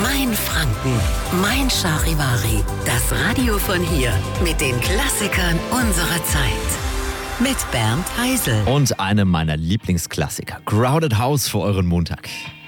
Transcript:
Mein Franken, mein Charivari. Das Radio von hier mit den Klassikern unserer Zeit. Mit Bernd Heisel. Und einem meiner Lieblingsklassiker, Crowded House für euren Montag.